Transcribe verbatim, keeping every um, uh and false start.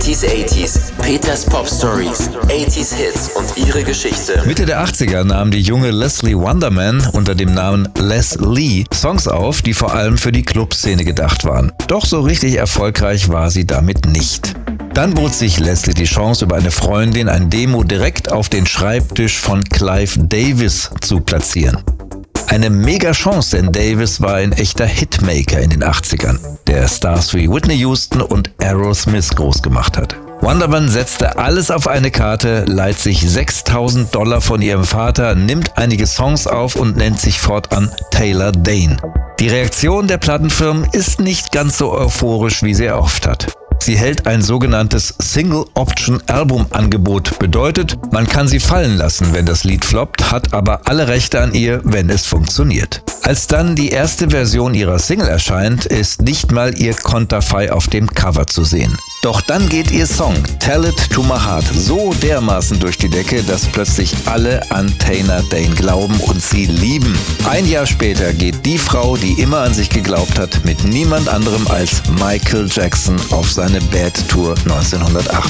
achtziger, Peters Pop Stories, achtziger Hits und ihre Geschichte. Mitte der achtziger nahm die junge Leslie Wonderman unter dem Namen Les Lee Songs auf, die vor allem für die Clubszene gedacht waren. Doch so richtig erfolgreich war sie damit nicht. Dann bot sich Leslie die Chance, über eine Freundin ein Demo direkt auf den Schreibtisch von Clive Davis zu platzieren. Eine mega Chance, denn Davis war ein echter Hitmaker in den achtzigern, der Stars wie Whitney Houston und Aerosmith groß gemacht hat. Wonderman setzte alles auf eine Karte, leiht sich sechstausend Dollar von ihrem Vater, nimmt einige Songs auf und nennt sich fortan Taylor Dayne. Die Reaktion der Plattenfirmen ist nicht ganz so euphorisch, wie sie erhofft hat. Sie hält ein sogenanntes Single-Option-Album-Angebot, bedeutet, man kann sie fallen lassen, wenn das Lied floppt, hat aber alle Rechte an ihr, wenn es funktioniert. Als dann die erste Version ihrer Single erscheint, ist nicht mal ihr Konterfei auf dem Cover zu sehen. Doch dann geht ihr Song Tell It To My Heart so dermaßen durch die Decke, dass plötzlich alle an Taylor Dayne glauben und sie lieben. Ein Jahr später geht die Frau, die immer an sich geglaubt hat, mit niemand anderem als Michael Jackson auf seine Bad Tour neunzehnhundertachtundachtzig.